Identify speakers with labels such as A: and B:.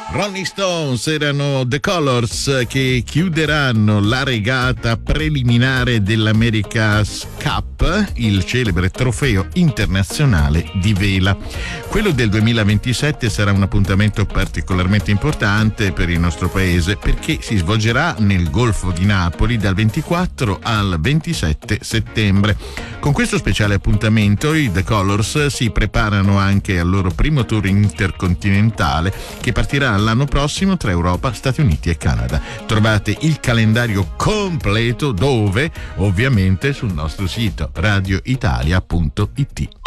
A: Rolling Stones erano The Colors che chiuderanno la regata preliminare dell'America's Cup, il celebre trofeo internazionale di vela. Quello del 2027 sarà un appuntamento particolarmente importante per il nostro paese perché si svolgerà nel Golfo di Napoli dal 24 al 27 settembre. Con questo speciale appuntamento i The Colors si preparano anche al loro primo tour intercontinentale che partirà l'anno prossimo tra Europa, Stati Uniti e Canada. Trovate il calendario completo dove? Ovviamente sul nostro sito radioitalia.it.